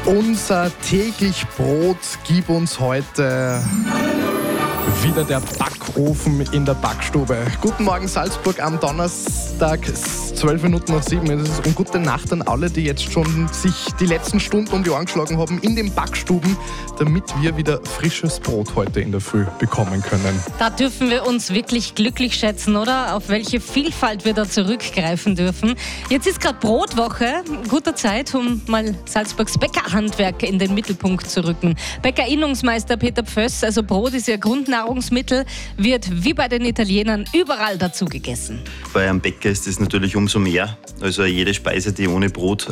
Unser täglich Brot gibt uns heute wieder der Backofen in der Backstube. Guten Morgen Salzburg am Donnerstag, 7:12 ist es. Und gute Nacht an alle, die jetzt schon sich die letzten Stunden um die Ohren geschlagen haben in den Backstuben, damit wir wieder frisches Brot heute in der Früh bekommen können. Da dürfen wir uns wirklich glücklich schätzen, oder? Auf welche Vielfalt wir da zurückgreifen dürfen. Jetzt ist gerade Brotwoche. Guter Zeit, um mal Salzburgs Bäckerhandwerk in den Mittelpunkt zu rücken. Bäckerinnungsmeister Peter Pföss, also Brot ist ja Grundnahrungsmittel, wird wie bei den Italienern überall dazu gegessen. Bei einem Bäcker ist es natürlich umso mehr. Also jede Speise, die ohne Brot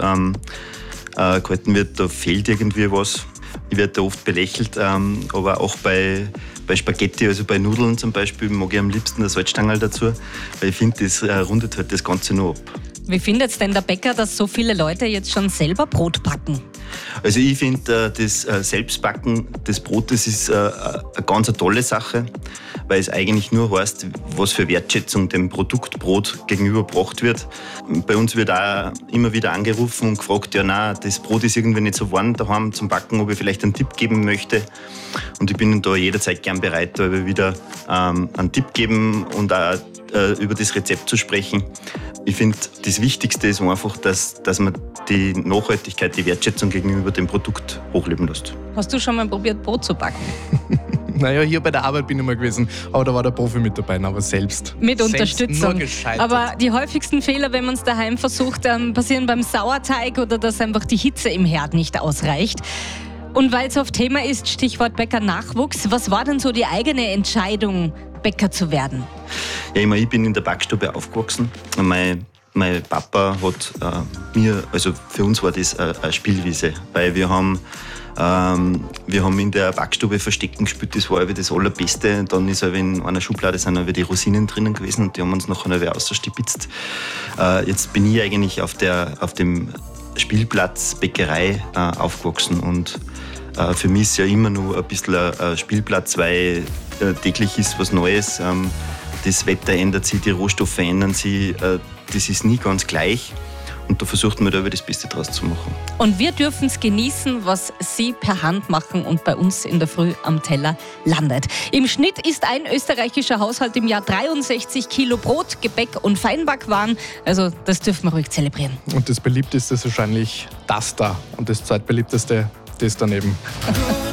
gehalten wird, da fehlt irgendwie was. Ich werde da oft belächelt, aber auch bei Spaghetti, also bei Nudeln zum Beispiel, mag ich am liebsten eine Salzstangerl dazu, weil ich finde, das rundet halt das Ganze noch ab. Wie findet es denn der Bäcker, dass so viele Leute jetzt schon selber Brot backen? Also ich finde, das Selbstbacken des Brotes ist eine ganz tolle Sache, weil es eigentlich nur heißt, was für Wertschätzung dem Produkt Brot gegenübergebracht wird. Bei uns wird auch immer wieder angerufen und gefragt, ja nein, das Brot ist irgendwie nicht so warm daheim zum Backen, ob ich vielleicht einen Tipp geben möchte. Und ich bin da jederzeit gern bereit, da wieder einen Tipp geben und auch über das Rezept zu sprechen. Ich finde, das Wichtigste ist einfach, dass man die Nachhaltigkeit, die Wertschätzung gegenüber dem Produkt hochleben lässt. Hast du schon mal probiert, Brot zu backen? Naja, hier bei der Arbeit bin ich mal gewesen, aber da war der Profi mit dabei, aber selbst. Mit Unterstützung. Nur gescheitert. Aber die häufigsten Fehler, wenn man es daheim versucht, passieren beim Sauerteig oder dass einfach die Hitze im Herd nicht ausreicht. Und weil es auf Thema ist, Stichwort Bäcker-Nachwuchs, was war denn so die eigene Entscheidung, Bäcker zu werden? Ja, ich bin in der Backstube aufgewachsen. Mein Papa hat also für uns war das eine Spielwiese, weil wir haben in der Backstube Verstecken gespielt, das war das Allerbeste. Und dann ist in einer Schublade sind die Rosinen drinnen gewesen und die haben uns nachher ausgestibitzt. Jetzt bin ich eigentlich auf dem Spielplatz Bäckerei aufgewachsen und für mich ist ja immer nur ein bisschen ein Spielplatz, weil täglich ist was Neues. Das Wetter ändert sich, die Rohstoffe ändern sich, das ist nie ganz gleich. Und da versucht man da das Beste draus zu machen. Und wir dürfen es genießen, was Sie per Hand machen und bei uns in der Früh am Teller landet. Im Schnitt isst ein österreichischer Haushalt im Jahr 63 Kilo Brot, Gebäck und Feinbackwaren. Also das dürfen wir ruhig zelebrieren. Und das beliebteste ist wahrscheinlich das da. Und das zweitbeliebteste, das daneben.